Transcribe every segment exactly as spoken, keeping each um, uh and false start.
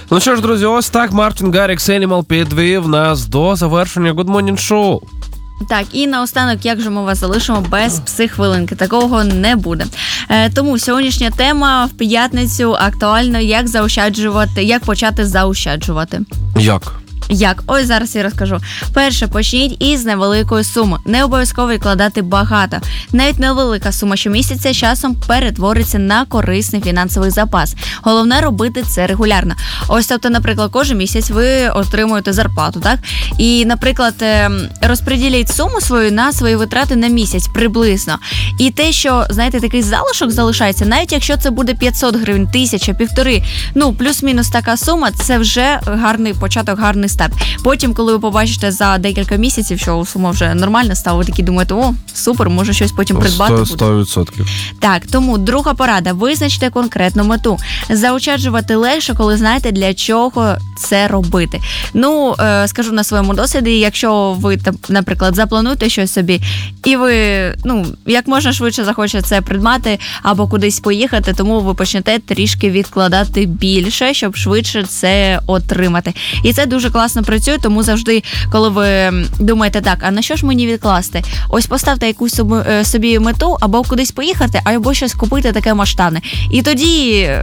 Ну що ж, друзі, ось так Мартін Гаррікс Animal підвів нас до завершення Good Morning Show. Так, і наостанок, як же ми вас залишимо без психхвилинки? Такого не буде. Е, тому сьогоднішня тема в п'ятницю актуально, як заощаджувати, як почати заощаджувати. Як? Як? Ось зараз я розкажу. Перше, почніть із невеликої суми. Не обов'язково відкладати багато. Навіть невелика сума щомісяця часом перетвориться на корисний фінансовий запас. Головне робити це регулярно. Ось, тобто, наприклад, кожен місяць ви отримуєте зарплату, так? І, наприклад, розподіліть суму свою на свої витрати на місяць приблизно. І те, що, знаєте, такий залишок залишається, навіть якщо це буде п'ятсот гривень, тисяча, півтори, ну, плюс-мінус така сума, це вже гарний початок, гарний старт. Потім, коли ви побачите за декілька місяців, що сума вже нормальна стала, ви такі думаєте, о, супер, може щось потім придбати буде. сто відсотків. Так, тому друга порада. Визначте конкретну мету. Заощаджувати легше, коли знаєте, для чого це робити. Ну, е, скажу на своєму досвіді, якщо ви, наприклад, заплануєте щось собі, і ви, ну, як можна швидше захочете це придбати або кудись поїхати, тому ви почнете трішки відкладати більше, щоб швидше це отримати. І це дуже класно працює, тому завжди, коли ви думаєте, так, а на що ж мені відкласти? Ось поставте якусь собі мету, або кудись поїхати, або щось купити таке масштабне. І тоді,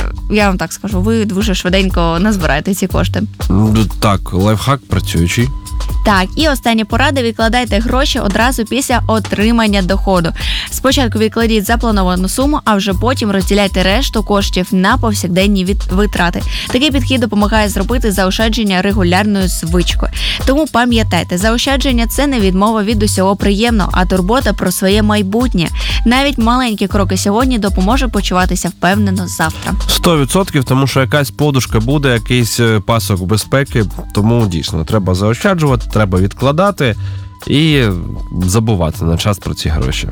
я вам так скажу, ви дуже швиденько назбираєте ці кошти. Так, лайфхак працюючий. Так, і остання порада – відкладайте гроші одразу після отримання доходу. Спочатку відкладіть заплановану суму, а вже потім розділяйте решту коштів на повсякденні витрати. Такий підхід допомагає зробити заощадження регулярною звичкою. Тому пам'ятайте, заощадження – це не відмова від усього приємного, а турбота про своє майбутнє. Навіть маленькі кроки сьогодні допоможуть почуватися впевнено завтра. сто відсотків, тому що якась подушка буде, якийсь пасок безпеки, тому дійсно треба заощаджувати, треба відкладати і забувати на час про ці гроші.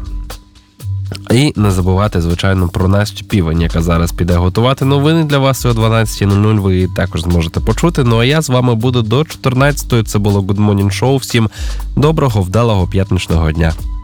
І не забувати, звичайно, про Настю Півень, яка зараз піде готувати новини для вас о дванадцятій нуль нуль. Ви її також зможете почути. Ну а я з вами буду до чотирнадцятої. Це було Good Morning Show. Всім доброго, вдалого п'ятничного дня.